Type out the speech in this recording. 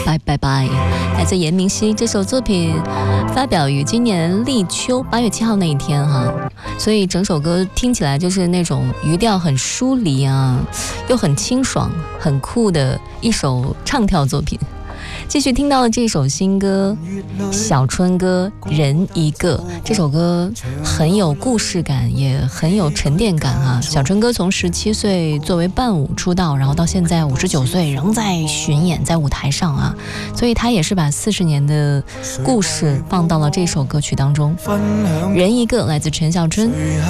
拜拜拜，来自严明熙。这首作品发表于今年立秋8月7号那一天哈，所以整首歌听起来就是那种语调很疏离啊，又很清爽很酷的一首唱跳作品。继续听到了这首新歌小春歌人一个，这首歌很有故事感，也很有沉淀感啊。小春歌从17岁作为伴舞出道，然后到现在59岁仍在巡演在舞台上啊，所以他也是把40年的故事放到了这首歌曲当中。人一个来自陈小春。